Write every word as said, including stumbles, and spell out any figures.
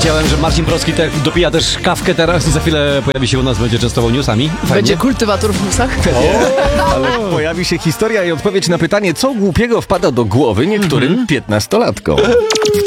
Widziałem, że Marcin Proski tak dopija też kawkę teraz i za chwilę pojawi się u nas, będzie częstował newsami. Fajnie. Będzie kultywator w newsach? Ale pojawi się historia i odpowiedź na pytanie, co głupiego wpada do głowy niektórym piętnastolatkom.